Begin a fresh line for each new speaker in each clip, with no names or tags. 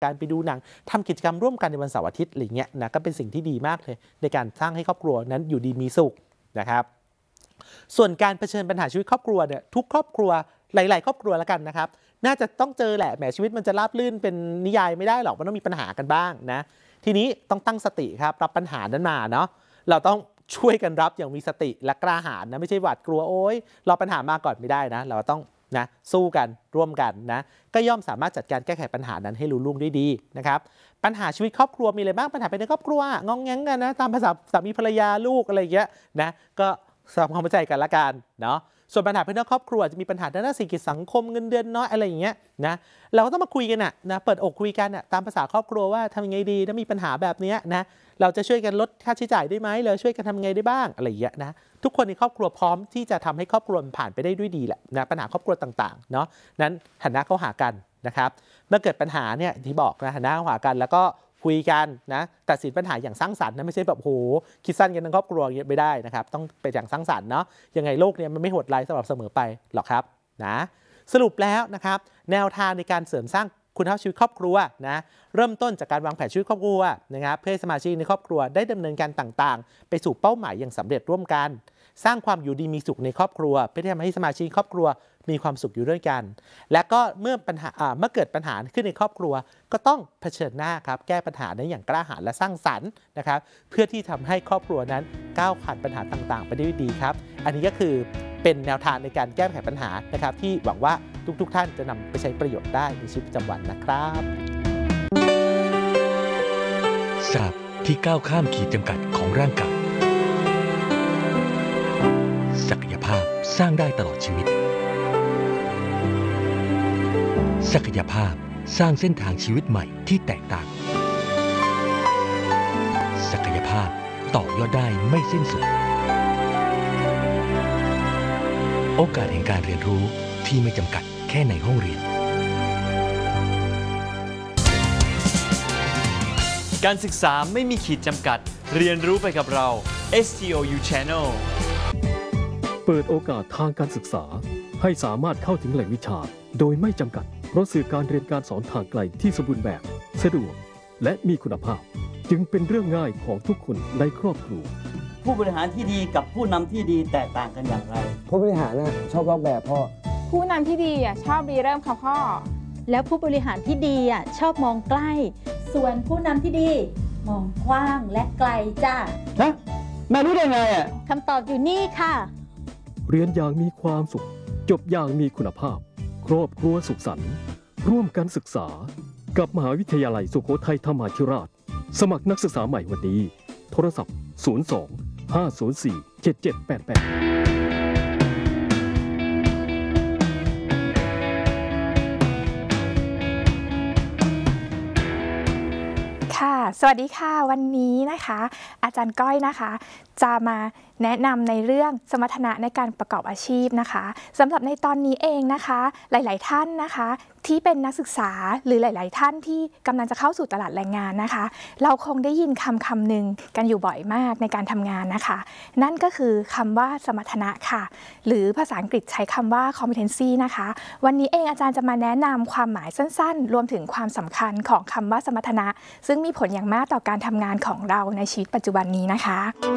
การไปดูหนังทำกิจกรรมร่วมกันในวันเสาร์อาทิตย์อะไรเงี้ยนะก็เป็นสิ่งที่ดีมากเลยในการสร้างให้ครอบครัวนั้นอยู่ดีมีสุขนะครับส่วนการเผชิญปัญหาชีวิตครอบครัวเนี่ยทุกครอบครัวหลายๆครอบครัวแล้วกันนะครับน่าจะต้องเจอแหละแหมชีวิตมันจะราบรื่นเป็นนิยายไม่ได้หรอกมันต้องมีปัญหากันบ้างนะทีนี้ต้องตั้งสติครับรับปัญหานั้นมาเนาะเราต้องช่วยกันรับอย่างมีสติและกล้าหาญนะไม่ใช่หวาดกลัวโอ๊ยรอปัญหามาก่อนไม่ได้นะเราต้องนะสู้กันร่วมกันนะก็ย่อมสามารถจัดการแก้ไขปัญหานั้นให้ลุล่วงได้ดีนะครับปัญหาชีวิตครอบครัวมีอะไรบ้างปัญหาภายในครอบครัวงองแงงกันนะตามภาษาสามีภรรยาลูกอะไรอย่างเงี้ยนะก็ทำความเข้าใจกันละกันเนาะส่วนปัญหาภายในครอบครัวจะมีปัญหาด้านเศรษฐกิจสังคมเงินเดือนน้อยอะไรอย่างเงี้ยนะเราก็ต้องมาคุยกันนะเปิดอกคุยกันตามภาษาครอบครัวว่าทำยังไงดีถ้ามีปัญหาแบบนี้นะเราจะช่วยกันลดค่าใช้จ่ายได้ไหมเราช่วยกันทำยังไงได้บ้างอะไรอย่างเงี้ยนะทุกคนในครอบครัวพร้อมที่จะทำให้ครอบครัวผ่านไปได้ด้วยดีแหละนะปัญหาครอบครัวต่างๆเนาะนั้นหันหน้าเข้าหากันนะครับเมื่อเกิดปัญหาเนี่ยที่บอกนะหันหน้าเข้าหากันแล้วก็คุยกันนะตัดสินปัญหาอย่างสร้างสรรค์นะไม่ใช่แบบโหคิดสั้นกันทั้งครอบครัวอย่างเงี้ยไม่ได้นะครับต้องเป็นอย่างสร้างสรรค์เนาะยังไงโลกเนี่ยมันไม่โหดร้ายสำหรับเสมอไปหรอกครับนะสรุปแล้วนะครับแนวทางในการเสริมสร้างคุณภาพชีวิตครอบครัวนะเริ่มต้นจากการวางแผนชีวิตครอบครัวนะครับเพื่อสมาชิกในครอบครัวได้ดำเนินการต่างๆไปสู่เป้าหมายอย่างสำเร็จร่วมกันสร้างความอยู่ดีมีสุขในครอบครัวเพื่อที่จะทำให้สมาชิกครอบครัวมีความสุขอยู่ด้วยกันและก็เมื่อเกิดปัญหาขึ้นในครอบครัวก็ต้องเผชิญหน้าครับแก้ปัญหาได้อย่างกล้าหาญและสร้างสรรค์นะครับเพื่อที่ทำให้ครอบครัวนั้นก้าวผ่านปัญหาต่างๆไปได้ดีครับอันนี้ก็คือเป็นแนวทางในการแก้ไขปัญหานะครับที่หวังว่าทุกท่านจะนำไปใช้ประโยชน์ได้ในชีวิตประจำวันนะครับ
ศาสตร์ที่ก้าวข้ามขีดจำกัดของร่างกายศักยภาพสร้างได้ตลอดชีวิตศักยภาพสร้างเส้นทางชีวิตใหม่ที่แตกต่างศักยภาพต่อยอดได้ไม่สิ้นสุดโอกาสแห่งการเรียนรู้ที่ไม่จำกัดแค่ในห้องเรียน
การศึกษาไม่มีขีดจำกัดเรียนรู้ไปกับเรา STOU Channel
เปิดโอกาสทางการศึกษาให้สามารถเข้าถึงแหล่งวิชาโดยไม่จำกัดเพราะสื่อการเรียนการสอนทางไกลที่สมบูรณ์แบบสะดวกและมีคุณภาพจึงเป็นเรื่องง่ายของทุกคนในครอบครัว
ผู้บริหารที่ดีกับผู้นำที่ดีแตกต่างกันอย่างไร
ผู้บริหารชอบลอกแบบพ่อ
ผู้นำที่ดีชอบรีเริ่มค่ะพ่อ
แล้วผู้บริหารที่ดีชอบมองใกล้ส่วนผู้นำที่ดีมองกว้างและไกลจ้า
ฮะแม่รู้ได้ไง
คำตอบอยู่นี่ค่ะ
เรียนอย่างมีความสุขจบอย่างมีคุณภาพครอบครัวสุขสันต์ร่วมกันศึกษากับมหาวิทยาลัยสุโขทัยธรรมาธิราชสมัครนักศึกษาใหม่วันนี้โทรศัพท์02-504-7788
สวัสดีค่ะวันนี้นะคะอาจารย์ก้อยนะคะจะมาแนะนำในเรื่องสมรรถนะในการประกอบอาชีพนะคะสำหรับในตอนนี้เองนะคะหลายๆท่านนะคะที่เป็นนักศึกษาหรือหลายๆท่านที่กำลังจะเข้าสู่ตลาดแรงงานนะคะเราคงได้ยินคำหนึ่งกันอยู่บ่อยมากในการทำงานนะคะนั่นก็คือคำว่าสมรรถนะค่ะหรือภาษาอังกฤษใช้คำว่า competency นะคะวันนี้เองอาจารย์จะมาแนะนำความหมายสั้นๆรวมถึงความสำคัญของคำว่าสมรรถนะซึ่งมีผลอย่างมากต่อการทำงานของเราในชีวิตปัจจุบันนี้นะคะ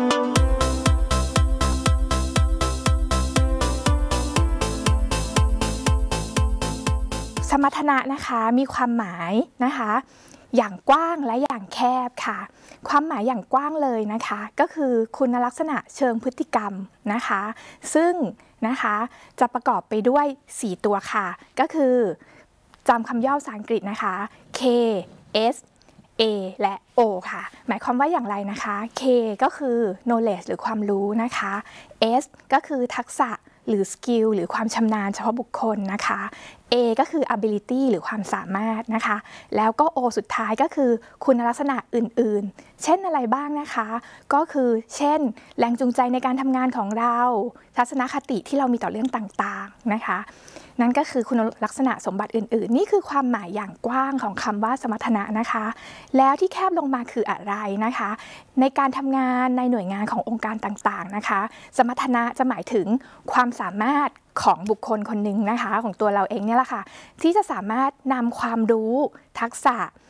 สมรรถนะนะคะมีความหมายนะคะอย่างกว้างและอย่างแคบค่ะความหมายอย่างกว้างเลยนะคะก็คือคุณลักษณะเชิงพฤติกรรมนะคะซึ่งนะคะจะประกอบไปด้วย4ตัวค่ะก็คือจำคำย่อภาษาอังกฤษนะคะ K S A และ O ค่ะหมายความว่าอย่างไรนะคะ K ก็คือ knowledge หรือความรู้นะคะ S ก็คือทักษะหรือสกิลหรือความชำนาญเฉพาะบุคคลนะคะ A ก็คือ ability หรือความสามารถนะคะแล้วก็ O สุดท้ายก็คือคุณลักษณะอื่นๆเช่นอะไรบ้างนะคะก็คือเช่นแรงจูงใจในการทำงานของเราทัศนคติที่เรามีต่อเรื่องต่างๆนะคะนั่นก็คือคุณลักษณะสมบัติอื่นๆนี่คือความหมายอย่างกว้างของคำว่าสมรรถนะนะคะแล้วที่แคบลงมาคืออะไรนะคะในการทำงานในหน่วยงานขององค์การต่างๆนะคะสมรรถนะจะหมายถึงความสามารถของบุคคลคนหนึ่งนะคะของตัวเราเองเนี่ยแหละค่ะที่จะสามารถนำความรู้ทักษะ